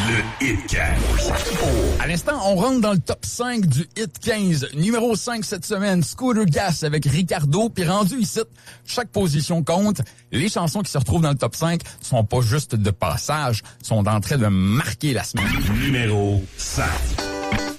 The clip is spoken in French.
Le Hit 15. À l'instant, on rentre dans le top 5 du Hit 15. Numéro 5 cette semaine, Scooter Gas avec Ricardo. Puis rendu ici, chaque position compte. Les chansons qui se retrouvent dans le top 5 sont pas juste de passage, sont en train de marquer la semaine. Numéro 5.